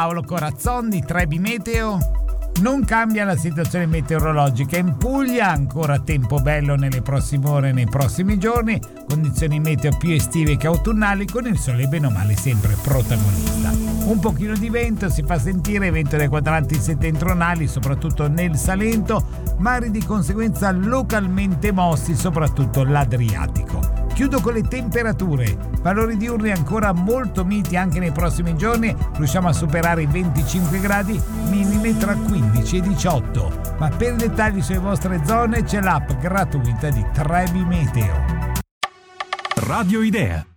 Paolo Corazzon di Trebi Meteo. Non cambia la situazione meteorologica. In Puglia ancora tempo bello nelle prossime ore e nei prossimi giorni, condizioni meteo più estive che autunnali, con il sole bene o male sempre protagonista. Un pochino di vento si fa sentire, vento dai quadranti settentrionali, soprattutto nel Salento, mari di conseguenza localmente mossi, soprattutto l'Adriatico. Chiudo con le temperature, valori diurni ancora molto miti anche nei prossimi giorni, riusciamo a superare i 25 gradi, minime tra 15 e 18. Ma per dettagli sulle vostre zone c'è l'app gratuita di Trebi Meteo. Radio Idea.